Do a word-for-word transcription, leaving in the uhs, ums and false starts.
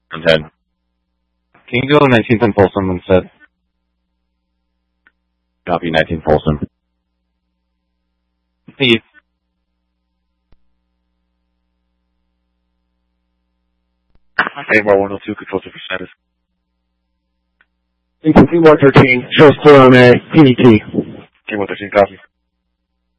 And ten. Can you go nineteenth and Folsom instead? Copy nineteen Folsom. Steve. A M R one oh two, control to for status. Infantry one thirteen, shows clear on a P D T. K one thirteen, copy.